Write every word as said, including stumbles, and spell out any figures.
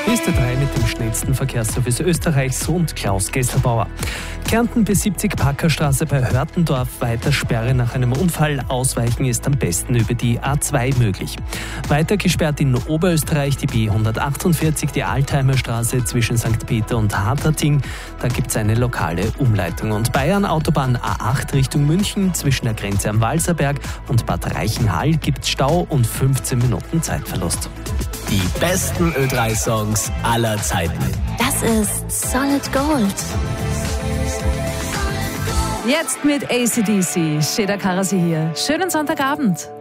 Liste drei mit dem schnellsten Verkehrsservice Österreichs und Klaus Gesselbauer. Kärnten B siebzig Packerstraße bei Hörtendorf, weiter Sperre nach einem Unfall. Ausweichen ist am besten über die A zwei möglich. Weiter gesperrt in Oberösterreich die B hundertachtundvierzig, die Altheimerstraße zwischen Sankt Peter und Harterting. Da gibt es eine lokale Umleitung. Und Bayern Autobahn A acht Richtung München zwischen der Grenze am Walserberg und Bad Reichenhall gibt es Stau und fünfzehn Minuten Zeitverlust. Die besten Ö drei Songs aller Zeiten. Das ist Solid Gold. Jetzt mit A C D C. Sheda Karasi hier. Schönen Sonntagabend.